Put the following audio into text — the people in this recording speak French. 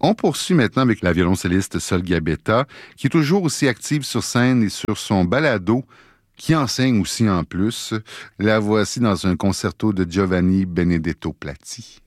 On poursuit maintenant avec la violoncelliste Sol Gabetta, qui est toujours aussi active sur scène et sur son balado, qui enseigne aussi en plus. La voici dans un concerto de Giovanni Benedetto Platti.